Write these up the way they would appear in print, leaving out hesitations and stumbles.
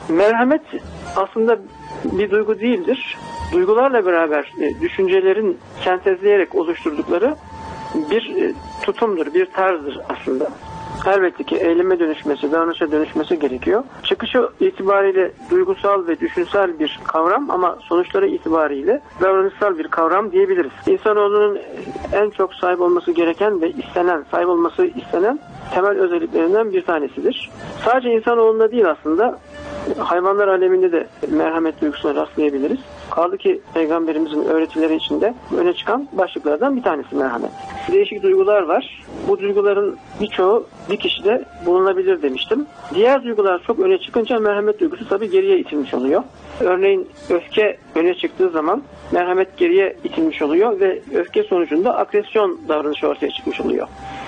Merhamet aslında bir duygu değildir. Duygularla beraber düşüncelerin sentezleyerek oluşturdukları bir tutumdur, bir tarzdır aslında. Elbette ki eyleme dönüşmesi, davranışa dönüşmesi gerekiyor. Çıkışı itibariyle duygusal ve düşünsel bir kavram ama sonuçları itibariyle davranışsal bir kavram diyebiliriz. İnsanoğlunun en çok sahip olması gereken ve sahip olması istenen temel özelliklerinden bir tanesidir. Sadece insanoğlunda değil aslında, hayvanlar aleminde de merhamet duygusuna rastlayabiliriz. Kaldı ki Peygamberimizin öğretileri içinde öne çıkan başlıklardan bir tanesi merhamet. Değişik duygular var. Bu duyguların birçoğu bir kişide bulunabilir demiştim. Diğer duygular çok öne çıkınca merhamet duygusu tabii geriye itilmiş oluyor. Örneğin öfke öne çıktığı zaman merhamet geriye itilmiş oluyor ve öfke sonucunda agresyon davranışı ortaya çıkmış oluyor.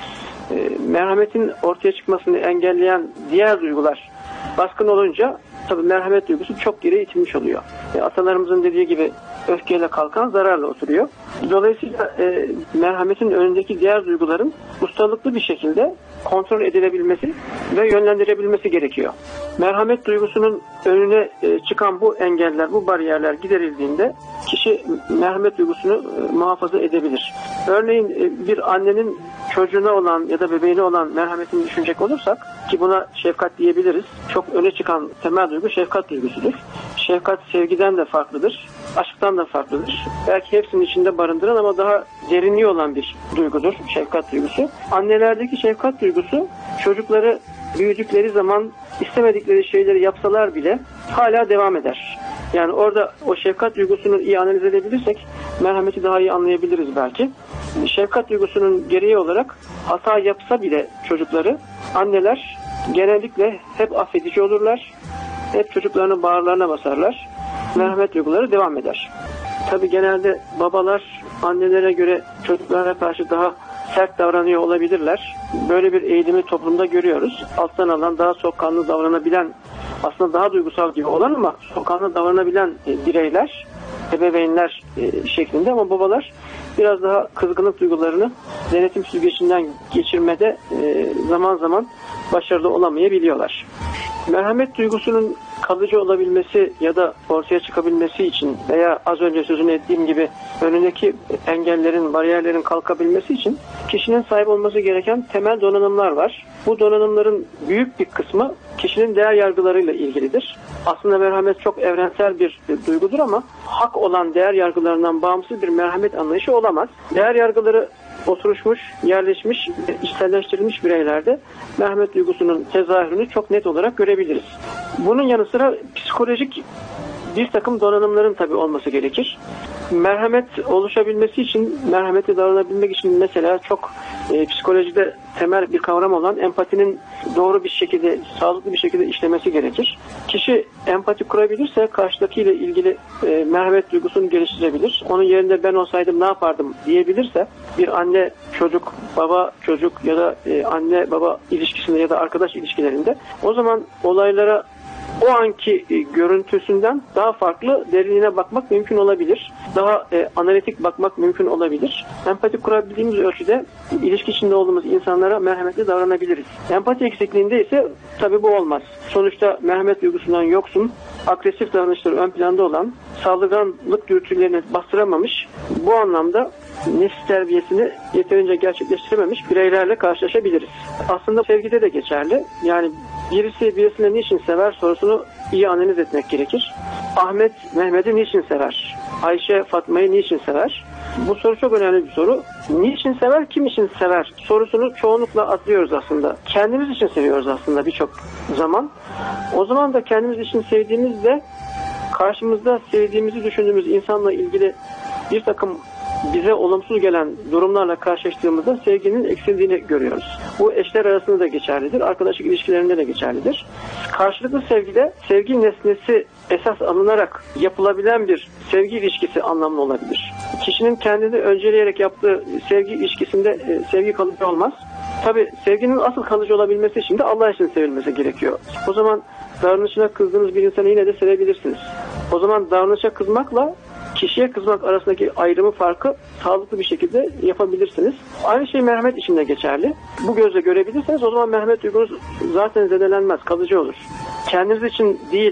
Merhametin ortaya çıkmasını engelleyen diğer duygular baskın olunca tabii merhamet duygusu çok geriye itilmiş oluyor. Atalarımızın dediği gibi öfkeyle kalkan zararla oturuyor. Dolayısıyla merhametin önündeki diğer duyguların ustalıklı bir şekilde kontrol edilebilmesi ve yönlendirebilmesi gerekiyor. Merhamet duygusunun önüne çıkan bu engeller, bu bariyerler giderildiğinde kişi merhamet duygusunu muhafaza edebilir. Örneğin bir annenin çocuğuna olan ya da bebeğine olan merhametini düşünecek olursak, ki buna şefkat diyebiliriz. Çok öne çıkan temel duygu şefkat duygusudur. Şefkat sevgiden de farklıdır, aşktan da farklıdır. Belki hepsinin içinde barındıran ama daha derinliği olan bir duygudur şefkat duygusu. Annelerdeki şefkat duygusu çocukları büyüdükleri zaman istemedikleri şeyleri yapsalar bile hala devam eder. Yani orada o şefkat duygusunu iyi analiz edebilirsek merhameti daha iyi anlayabiliriz belki. Şefkat duygusunun gereği olarak hata yapsa bile çocukları, anneler genellikle hep affedici olurlar. Hep çocuklarını bağırlarına basarlar. Merhamet duyguları devam eder. Tabii genelde babalar annelere göre çocuklara karşı daha sert davranıyor olabilirler. Böyle bir eğilimi toplumda görüyoruz. Alttan alan, daha soğukkanlı davranabilen, aslında daha duygusal gibi olan ama soğukkanlı davranabilen bireyler, ebeveynler şeklinde, ama babalar biraz daha kızgınlık duygularını denetim süzgecinden geçirmede zaman zaman başarılı olamayabiliyorlar. Merhamet duygusunun kalıcı olabilmesi ya da ortaya çıkabilmesi için veya az önce sözünü ettiğim gibi önündeki engellerin, bariyerlerin kalkabilmesi için kişinin sahip olması gereken temel donanımlar var. Bu donanımların büyük bir kısmı kişinin değer yargılarıyla ilgilidir. Aslında merhamet çok evrensel bir duygudur ama hak olan değer yargılarından bağımsız bir merhamet anlayışı olamaz. Değer yargıları oturuşmuş, yerleşmiş, içselleştirilmiş bireylerde merhamet duygusunun tezahürünü çok net olarak görebiliriz. Bunun yanı sıra psikolojik bir takım donanımların tabii olması gerekir. Merhamet oluşabilmesi için, merhamete davranabilmek için mesela çok psikolojide temel bir kavram olan empatinin doğru bir şekilde, sağlıklı bir şekilde işlemesi gerekir. Kişi empati kurabilirse karşıdakiyle ilgili merhamet duygusunu geliştirebilir. Onun yerinde ben olsaydım ne yapardım diyebilirse, bir anne çocuk, baba çocuk ya da anne baba ilişkisinde ya da arkadaş ilişkilerinde, o zaman olaylara o anki görüntüsünden daha farklı derinliğine bakmak mümkün olabilir. Daha analitik bakmak mümkün olabilir. Empati kurabildiğimiz ölçüde ilişki içinde olduğumuz insanlara merhametli davranabiliriz. Empati eksikliğinde ise tabii bu olmaz. Sonuçta merhamet duygusundan yoksun, agresif davranışları ön planda olan, saldırganlık dürtülerini bastıramamış, bu anlamda nefs terbiyesini yeterince gerçekleştirememiş bireylerle karşılaşabiliriz. Aslında sevgide de geçerli. Yani birisi birisini niçin sever sorusunu iyi analiz etmek gerekir. Ahmet Mehmet'i niçin sever? Ayşe Fatma'yı niçin sever? Bu soru çok önemli bir soru. Niçin sever, kim için sever sorusunu çoğunlukla atlıyoruz aslında. Kendimiz için seviyoruz aslında birçok zaman. O zaman da kendimiz için sevdiğimizde karşımızda sevdiğimizi düşündüğümüz insanla ilgili bir takım bize olumsuz gelen durumlarla karşılaştığımızda sevginin eksildiğini görüyoruz. Bu eşler arasında da geçerlidir, arkadaşlık ilişkilerinde de geçerlidir. Karşılıklı sevgide sevgi nesnesi esas alınarak yapılabilen bir sevgi ilişkisi anlamlı olabilir. Kişinin kendini önceleyerek yaptığı sevgi ilişkisinde sevgi kalıcı olmaz. Tabii sevginin asıl kalıcı olabilmesi için de Allah için sevilmesi gerekiyor. O zaman davranışına kızdığınız bir insanı yine de sevebilirsiniz. O zaman davranışa kızmakla kişiye kızmak arasındaki ayrımı, farkı sağlıklı bir şekilde yapabilirsiniz. Aynı şey merhamet için de geçerli. Bu gözle görebilirseniz o zaman merhamet duygunuz zaten zedelenmez, kalıcı olur. Kendiniz için değil,